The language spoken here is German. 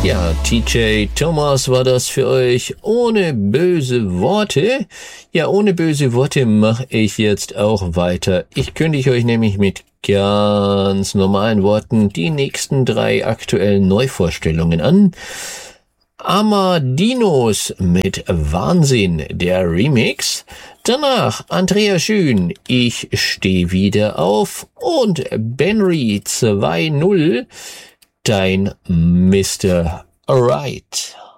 Ja, TJ Thomas war das für euch ohne böse Worte. Ja, ohne böse Worte mache ich jetzt auch weiter. Ich kündige euch nämlich mit ganz normalen Worten die nächsten 3 aktuellen Neuvorstellungen an. Amadinos mit Wahnsinn, der Remix. Danach Andrea Schön, Ich steh wieder auf. Und Benry 2.0, dein Mr. Right.